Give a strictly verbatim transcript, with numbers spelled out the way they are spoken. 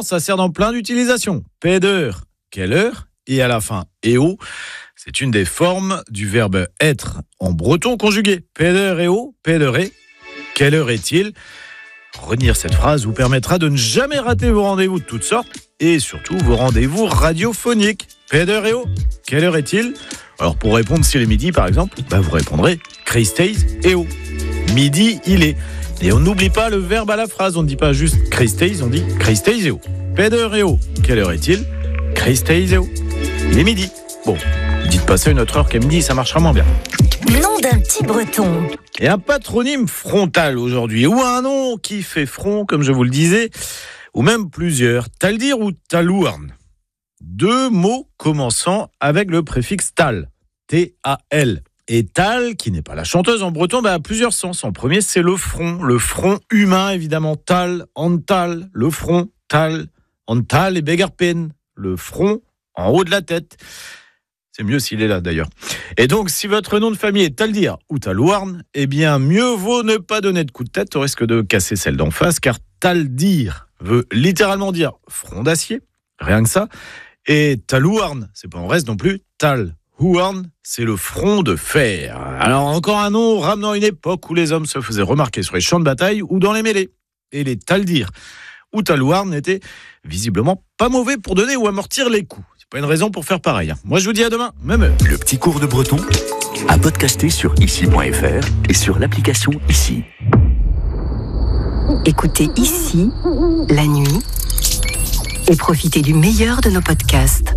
ça sert dans plein d'utilisations. Peder, quelle heure? Et à la fin, eo, c'est une des formes du verbe être en breton conjugué. Peder, eo, pedere, quelle heure est-il? Retenir cette phrase vous permettra de ne jamais rater vos rendez-vous de toutes sortes et surtout vos rendez-vous radiophoniques. Peder, eo, quelle heure est-il? Alors pour répondre s'il est midi par exemple, bah vous répondrez Christeis eo. Midi il est. Et on n'oublie pas le verbe à la phrase, on ne dit pas juste Christeis, on dit Christeis eo. Peder, eo, quelle heure est-il? Christeis eo. Il est midi. Bon, dites pas ça une autre heure qu'à midi, ça marchera moins bien. Nom d'un petit breton. Et un patronyme frontal aujourd'hui, ou un nom qui fait front, comme je vous le disais, ou même plusieurs. Taldir ou Talouarn. Deux mots commençant avec le préfixe tal, T A L. Et tal, qui n'est pas la chanteuse en breton, bah, a plusieurs sens. En premier, c'est le front, le front humain, évidemment, tal, antal, le front, tal, antal et begarpen, le front en haut de la tête. C'est mieux s'il est là, d'ailleurs. Et donc, si votre nom de famille est Taldir ou Talouarn, eh bien, mieux vaut ne pas donner de coup de tête au risque de casser celle d'en face, car Taldir veut littéralement dire front d'acier, rien que ça. Et Talouarn, c'est pas en reste non plus, Tal. Huarn, c'est le front de fer. Alors encore un nom ramenant une époque où les hommes se faisaient remarquer sur les champs de bataille ou dans les mêlées. Et les Taldir ou Talouarn n'étaient visiblement pas mauvais pour donner ou amortir les coups. C'est pas une raison pour faire pareil. Moi je vous dis à demain, même heure. Le petit cours de breton à podcaster sur ici point f r et sur l'application Ici. Écoutez Ici, la nuit, et profitez du meilleur de nos podcasts.